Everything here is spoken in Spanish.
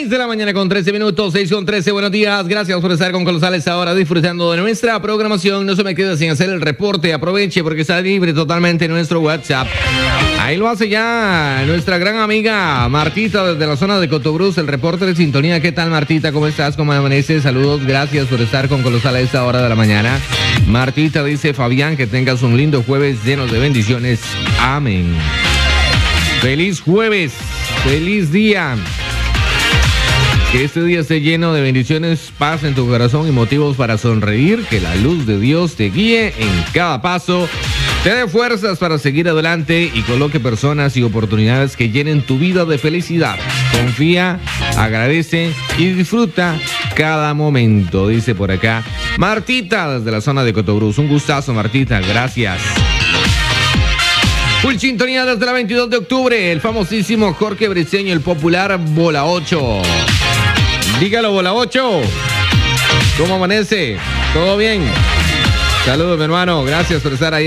6 de la mañana con 13 minutos, 6 con 13, buenos días, gracias por estar con Colosales ahora disfrutando de nuestra programación. No se me quede sin hacer el reporte, aproveche porque está libre totalmente nuestro WhatsApp. Ahí lo hace ya nuestra gran amiga Martita desde la zona de Cotobruz, el reporte de sintonía. ¿Qué tal, Martita? ¿Cómo estás? ¿Cómo amaneces? Saludos, gracias por estar con Colosal a esta hora de la mañana. Martita dice: Fabián, que tengas un lindo jueves lleno de bendiciones. Amén. Feliz jueves, feliz día. Que este día esté lleno de bendiciones, paz en tu corazón y motivos para sonreír. Que la luz de Dios te guíe en cada paso, te dé fuerzas para seguir adelante y coloque personas y oportunidades que llenen tu vida de felicidad. Confía, agradece y disfruta cada momento, dice por acá Martita desde la zona de Cotobruz. Un gustazo, Martita, gracias. Full sintonía desde la 22 de octubre, el famosísimo Jorge Briceño, el popular Bola 8. Dígalo, Bola 8. ¿Cómo amanece? ¿Todo bien? Saludos, mi hermano. Gracias por estar ahí.